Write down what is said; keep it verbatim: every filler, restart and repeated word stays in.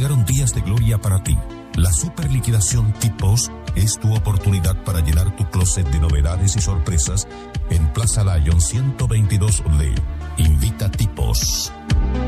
llegaron días de gloria para ti. La super liquidación Tipos es tu oportunidad para llenar tu closet de novedades y sorpresas en Plaza Lyon ciento veintidós D. Invita Tipos.